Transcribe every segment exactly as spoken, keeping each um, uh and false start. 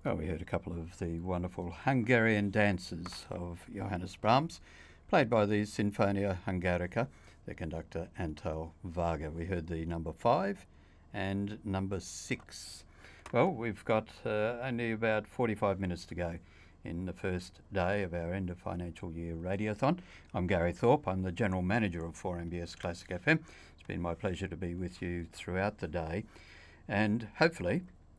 Well, we heard a couple of the wonderful Hungarian dances of Johannes Brahms, played by the Sinfonia Hungarica, the conductor Antal Varga. We heard the number five and number six. Well, we've got uh, only about forty-five minutes to go in the first day of our end of financial year radiothon. I'm Gary Thorpe. I'm the General Manager of four M B S Classic F M. It's been my pleasure to be with you throughout the day, and hopefully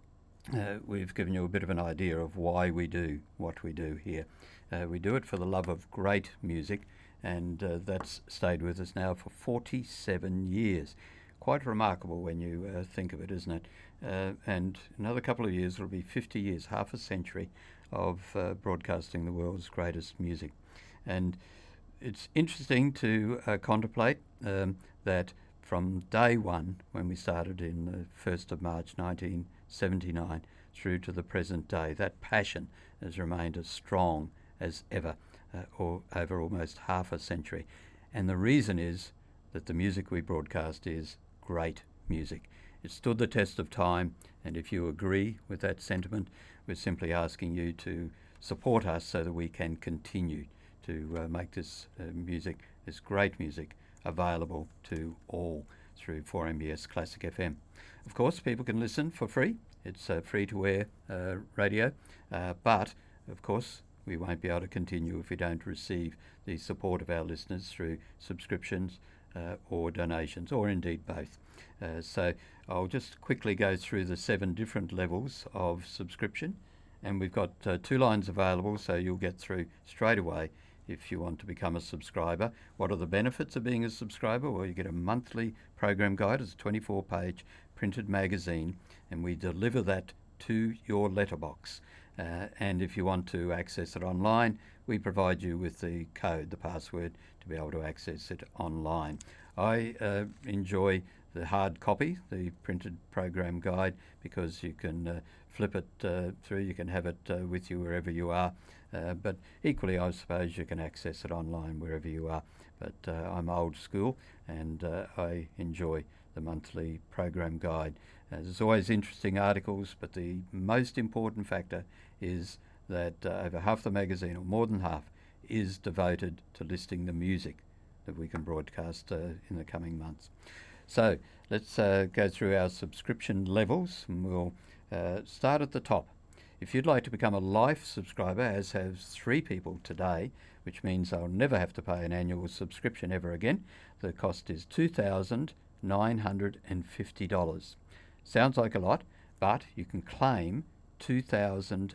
Uh, we've given you a bit of an idea of why we do what we do here. Uh, we do it for the love of great music, and uh, that's stayed with us now for forty-seven years. Quite remarkable when you uh, think of it, isn't it? Uh, and another couple of years will be fifty years, half a century of uh, broadcasting the world's greatest music. And it's interesting to uh, contemplate um, that from day one, when we started in the first of March nineteen seventy-nine, through to the present day, that passion has remained as strong as ever, uh, or over almost half a century. And the reason is that the music we broadcast is great music. It stood the test of time, and if you agree with that sentiment, we're simply asking you to support us so that we can continue to uh, make this uh, music, this great music, available to all through four M B S Classic F M. Of course, people can listen for free. It's uh, free-to-air uh, radio, uh, but of course we won't be able to continue if we don't receive the support of our listeners through subscriptions uh, or donations, or indeed both. Uh, so I'll just quickly go through the seven different levels of subscription, and we've got uh, two lines available, so you'll get through straight away if you want to become a subscriber. What are the benefits of being a subscriber? Well, you get a monthly program guide. It's a twenty-four page printed magazine, and we deliver that to your letterbox. Uh, and if you want to access it online, we provide you with the code, the password, to be able to access it online. I uh, enjoy the hard copy, the printed program guide, because you can uh, flip it uh, through, you can have it uh, with you wherever you are. Uh, but equally, I suppose you can access it online wherever you are. But uh, I'm old school, and uh, I enjoy the monthly program guide. Uh, there's always interesting articles, but the most important factor is that uh, over half the magazine, or more than half, is devoted to listing the music that we can broadcast uh, in the coming months. So let's uh, go through our subscription levels, and we'll uh, start at the top. If you'd like to become a life subscriber, as have three people today, which means they'll never have to pay an annual subscription ever again, the cost is two thousand nine hundred fifty dollars. Sounds like a lot, but you can claim two thousand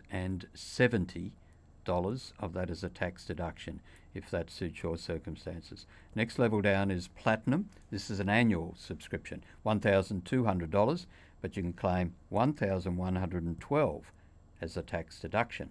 seventy dollars of that as a tax deduction, if that suits your circumstances. Next level down is Platinum. This is an annual subscription, one thousand two hundred dollars, but you can claim one thousand one hundred twelve dollars as a tax deduction.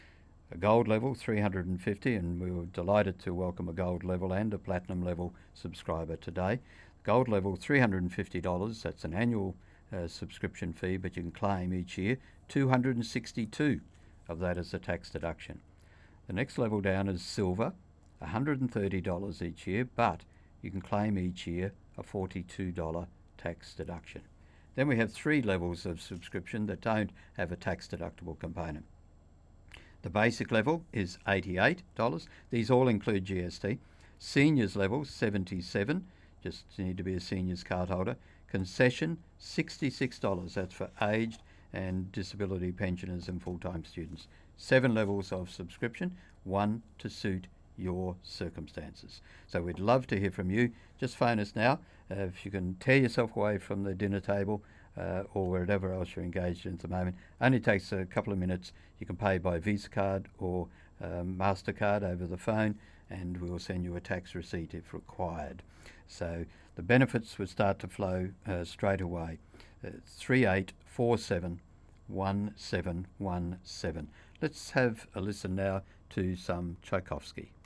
A gold level, three hundred fifty dollars, and we were delighted to welcome a gold level and a platinum level subscriber today. Gold level, three hundred fifty dollars, that's an annual uh, subscription fee, but you can claim each year two hundred sixty-two dollars of that as a tax deduction. The next level down is silver, one hundred thirty dollars each year, but you can claim each year a forty-two dollars tax deduction. Then we have three levels of subscription that don't have a tax deductible component. The basic level is eighty-eight dollars. These all include G S T. Seniors level, seventy-seven dollars. Just need to be a seniors card holder. Concession, sixty-six dollars. That's for aged and disability pensioners and full-time students. Seven levels of subscription, one to suit your circumstances. So we'd love to hear from you. Just phone us now. Uh, if you can tear yourself away from the dinner table uh, or wherever else you're engaged in at the moment. Only takes a couple of minutes. You can pay by Visa card or um, MasterCard over the phone, and we'll send you a tax receipt if required. So the benefits would start to flow uh, straight away. Uh, three eight four seven one seven one seven. Let's have a listen now to some Tchaikovsky.